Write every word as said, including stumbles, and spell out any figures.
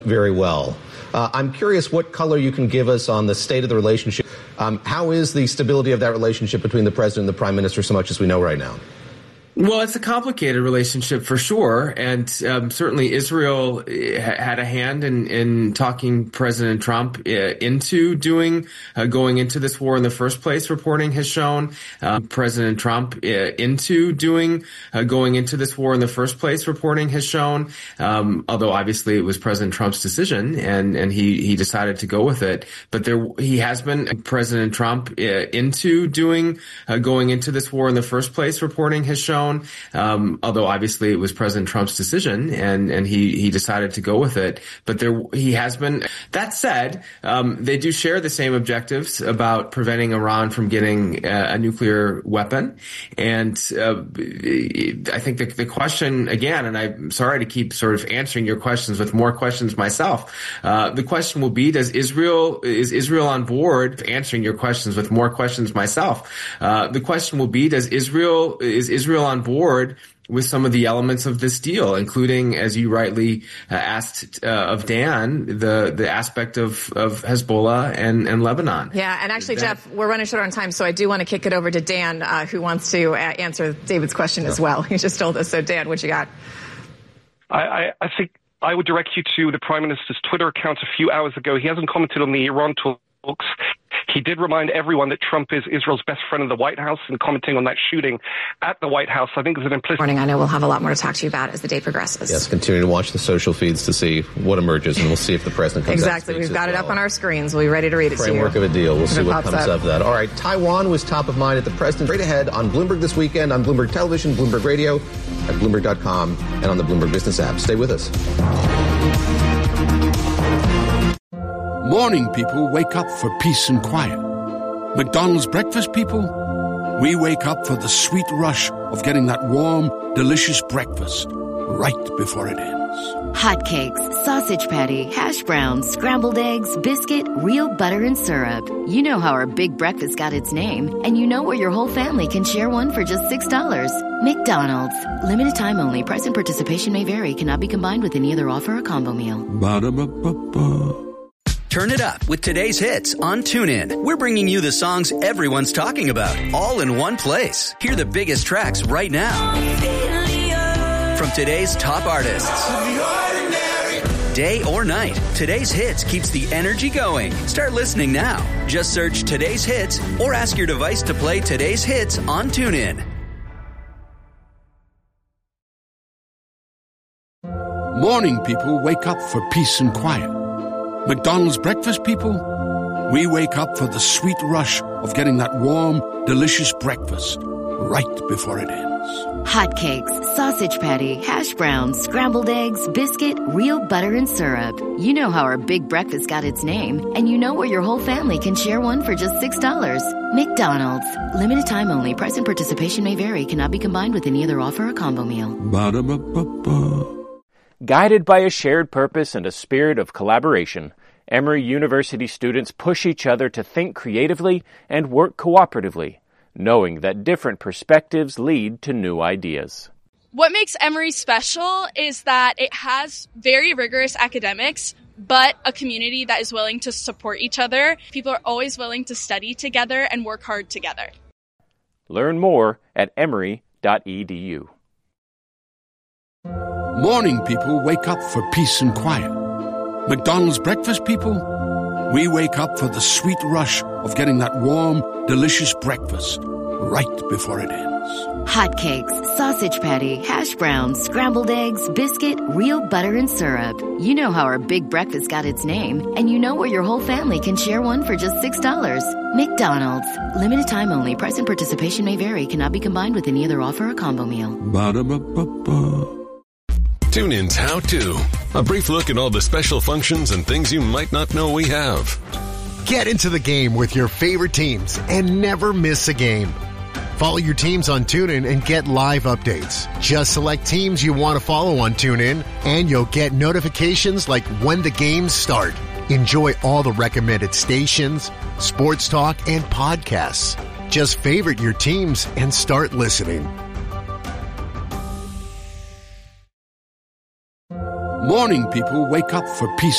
very well. Uh, I'm curious what color you can give us on the state of the relationship. Um, how is the stability of that relationship between the president and the prime minister so much as we know right now? Well, it's a complicated relationship for sure, and um, certainly Israel had a hand in, in talking President Trump into doing, uh, going into this war in the first place, reporting has shown. Um, President Trump into doing, uh, going into this war in the first place, reporting has shown. Um, although obviously it was President Trump's decision, and, and he, he decided to go with it. But there, he has been, President Trump into doing, uh, going into this war in the first place, reporting has shown. Um, although obviously it was President Trump's decision, and, and he, he decided to go with it. But there, he has been. That said, um, they do share the same objectives about preventing Iran from getting a, a nuclear weapon. And uh, I think the, the question again, and I'm sorry to keep sort of answering your questions with more questions myself. Uh, the question will be: Does Israel is Israel on board? Answering your questions with more questions myself. Uh, the question will be: Does Israel is Israel on board with some of the elements of this deal, including, as you rightly uh, asked uh, of Dan, the the aspect of, of Hezbollah and, and Lebanon? Yeah, and actually, that, Jeff, we're running short on time, so I do want to kick it over to Dan, uh, who wants to uh, answer David's question as well. He just told us. So, Dan, what you got? I, I, I think I would direct you to the Prime Minister's Twitter account a few hours ago. He hasn't commented on the Iran talks. He did remind everyone that Trump is Israel's best friend in the White House, and commenting on that shooting at the White House, I think is an implicit... Morning. I know we'll have a lot more to talk to you about as the day progresses. Yes, continue to watch the social feeds to see what emerges, and we'll see if the president comes exactly. out. Exactly. We've got well. it up on our screens. We'll be ready to read it to you. Framework of a deal. We'll see what comes up. of that. All right, Taiwan was top of mind at the president. Straight ahead on Bloomberg This Weekend, on Bloomberg Television, Bloomberg Radio, at Bloomberg dot com, and on the Bloomberg Business app. Stay with us. Morning people wake up for peace and quiet. McDonald's breakfast people, we wake up for the sweet rush of getting that warm, delicious breakfast right before it ends. Hotcakes, sausage patty, hash browns, scrambled eggs, biscuit, real butter and syrup. You know how our big breakfast got its name, and you know where your whole family can share one for just six dollars. McDonald's. Limited time only. Price and participation may vary. Cannot be combined with any other offer or combo meal. Ba-da-ba-ba-ba. Turn it up with today's hits on TuneIn. We're bringing you the songs everyone's talking about, all in one place. Hear the biggest tracks right now from today's top artists. Day or night, today's hits keeps the energy going. Start listening now. Just search today's hits or ask your device to play today's hits on TuneIn. Morning people wake up for peace and quiet. McDonald's breakfast people, we wake up for the sweet rush of getting that warm, delicious breakfast right before it ends. Hotcakes, sausage patty, hash browns, scrambled eggs, biscuit, real butter and syrup. You know how our big breakfast got its name, and you know where your whole family can share one for just six dollars. McDonald's. Limited time only. Price and participation may vary. Cannot be combined with any other offer or combo meal. Ba-da-ba-ba-ba. Guided by a shared purpose and a spirit of collaboration, Emory University students push each other to think creatively and work cooperatively, knowing that different perspectives lead to new ideas. What makes Emory special is that it has very rigorous academics, but a community that is willing to support each other. People are always willing to study together and work hard together. Learn more at emory dot e d u. Morning people wake up for peace and quiet. McDonald's breakfast people, we wake up for the sweet rush of getting that warm, delicious breakfast right before it ends. Hotcakes, sausage patty, hash browns, scrambled eggs, biscuit, real butter and syrup. You know how our big breakfast got its name, and you know where your whole family can share one for just six dollars. McDonald's. Limited time only. Price and participation may vary. Cannot be combined with any other offer or combo meal. Ba-da-ba-ba-ba. TuneIn's How To. A brief look at all the special functions and things you might not know we have. Get into the game with your favorite teams and never miss a game. Follow your teams on TuneIn and get live updates. Just select teams you want to follow on TuneIn, and you'll get notifications like when the games start. Enjoy all the recommended stations, sports talk, and podcasts. Just favorite your teams and start listening. Morning people wake up for peace